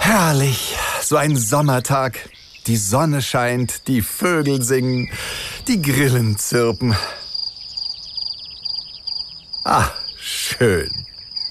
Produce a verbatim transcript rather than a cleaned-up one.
Herrlich, so ein Sommertag. Die Sonne scheint, die Vögel singen, die Grillen zirpen. Ah, schön.